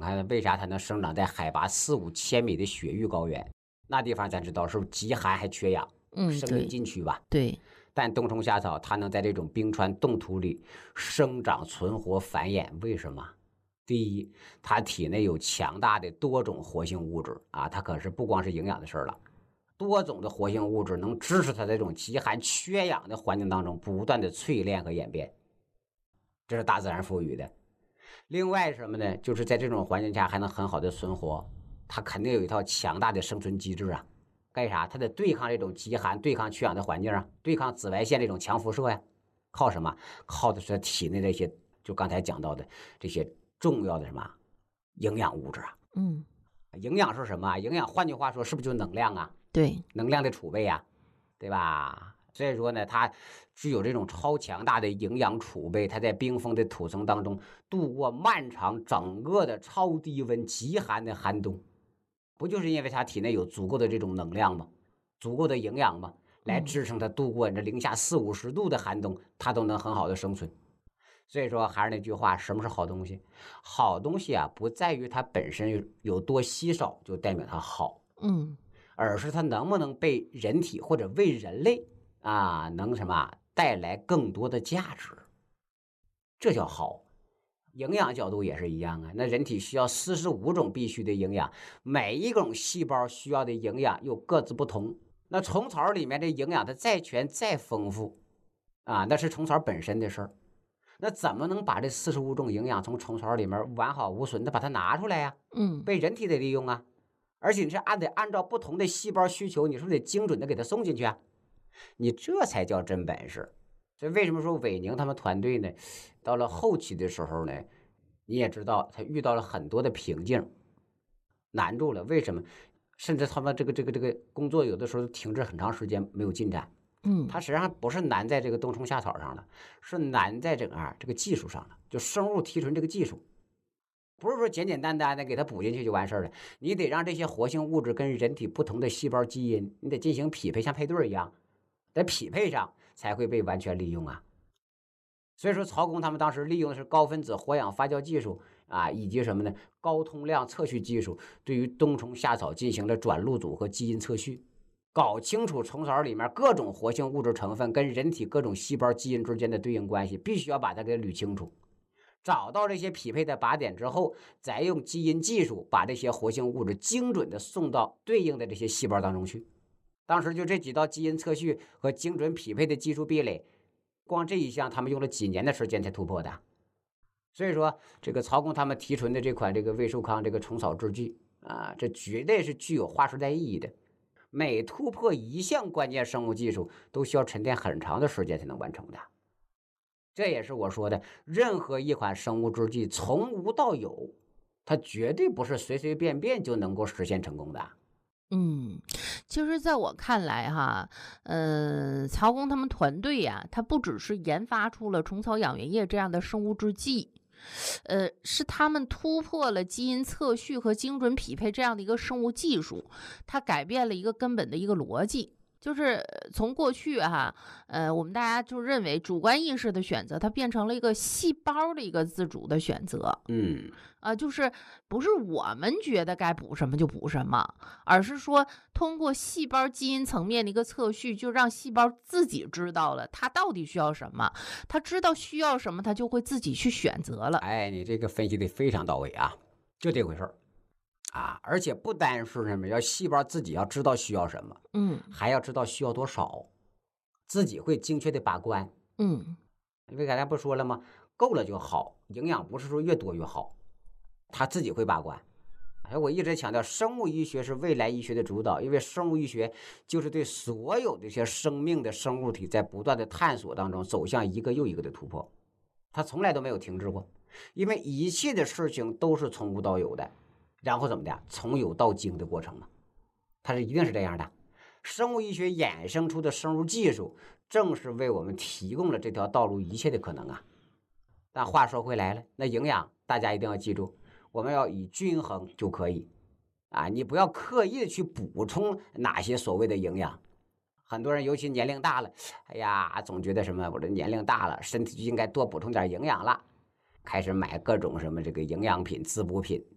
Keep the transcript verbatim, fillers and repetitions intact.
看为啥它能生长在海拔四五千米的雪域高原？那地方咱知道是极寒还缺氧， 嗯， 生命对禁区吧？ 对， 但冬虫夏草它能在这种冰川冻土里生长、存活、繁衍，为什么？第一，它体内有强大的多种活性物质啊，它可是不光是营养的事儿了，多种的活性物质能支持它在这种极寒缺氧的环境当中不断的淬炼和演变，这是大自然赋予的。另外什么呢？就是在这种环境下还能很好的存活，它肯定有一套强大的生存机制啊。干啥？它得对抗这种极寒、对抗缺氧的环境啊，对抗紫外线这种强辐射呀。靠什么？靠的是它体内这些，就刚才讲到的这些重要的什么营养物质啊。 嗯， 营养是什么？营养换句话说，是不是就是能量啊？ 对， 能量的储备呀，对吧？所以说呢，它具有这种超强大的营养储备，它在冰封的土层当中度过漫长整个的超低温极寒的寒冬，不就是因为它体内有足够的这种能量吗？足够的营养吗？来支撑它度过这零下四五十度的寒冬，它都能很好的生存。所以说还是那句话，什么是好东西？好东西啊，不在于它本身有多稀少就代表它好， 嗯而是它能不能被人体或者为人类啊，能什么带来更多的价值，这叫好。营养角度也是一样啊，那人体需要四十五种必须的营养，每一种细胞需要的营养又各自不同。那虫草里面的营养它再全再丰富啊，那是虫草本身的事儿。那怎么能把这四十五种营养从虫草里面完好无损的把它拿出来呀、啊？ 嗯， 被人体的利用啊，而且你是按得按照不同的细胞需求，你是不是得精准的给它送进去啊？你这才叫真本事。所以为什么说韦宁他们团队呢？到了后期的时候呢，你也知道他遇到了很多的瓶颈，难住了。为什么？甚至他们这个这个这个工作有的时候停滞很长时间没有进展。 嗯， 它实际上不是难在这个冬虫夏草上了，是难在这个啊这个技术上了，就生物提纯这个技术，不是说简简单单的给它补进去就完事儿了。你得让这些活性物质跟人体不同的细胞基因，你得进行匹配，像配对一样，得匹配上才会被完全利用啊。所以说，曹工他们当时利用的是高分子活氧发酵技术啊，以及什么呢？高通量测序技术，对于冬虫夏草进行了转录组和基因测序。搞清楚虫草里面各种活性物质成分跟人体各种细胞基因之间的对应关系，必须要把它给捋清楚。找到这些匹配的靶点之后，再用基因技术把这些活性物质精准的送到对应的这些细胞当中去。当时就这几道基因测序和精准匹配的技术壁垒，光这一项他们用了几年的时间才突破的。所以说，这个曹公他们提纯的这款这个魏寿康这个虫草制剂啊，这绝对是具有划时代意义的。每突破一项关键生物技术，都需要沉淀很长的时间才能完成的。这也是我说的，任何一款生物制剂从无到有，它绝对不是随随便便就能够实现成功的。 嗯，其实在我看来哈，嗯，曹工他们团队呀，他不只是研发出了虫草养元液这样的生物制剂，呃，是他们突破了基因测序和精准匹配这样的一个生物技术，它改变了一个根本的一个逻辑。就是从过去哈，呃，我们大家就认为主观意识的选择，它变成了一个细胞的一个自主的选择。 嗯， 啊、呃，就是不是我们觉得该补什么就补什么，而是说通过细胞基因层面的一个测序，就让细胞自己知道了它到底需要什么，它知道需要什么，它就会自己去选择了。 哎，你这个分析的非常到位啊，就这回事儿啊！而且不单是什么，要细胞自己要知道需要什么， 嗯还要知道需要多少，自己会精确的把关。 嗯因为刚才不说了吗？够了就好，营养不是说越多越好，他自己会把关。哎，我一直强调，生物医学是未来医学的主导，因为生物医学就是对所有这些生命的生物体在不断的探索当中走向一个又一个的突破，它从来都没有停滞过，因为一切的事情都是从无到有的，然后怎么的，从有到精的过程嘛，它是一定是这样的。生物医学衍生出的生物技术，正是为我们提供了这条道路一切的可能啊。但话说回来了，那营养大家一定要记住，我们要以均衡就可以啊，你不要刻意的去补充哪些所谓的营养。很多人尤其年龄大了，哎呀，总觉得什么我这年龄大了，身体就应该多补充点营养了，开始买各种什么这个营养品、滋补品